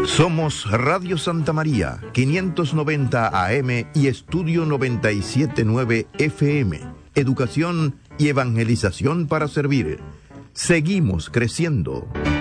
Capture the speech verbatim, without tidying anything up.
Somos Radio Santa María, quinientos noventa A M y Estudio noventa y siete punto nueve F M. Educación y evangelización para servir. Seguimos creciendo.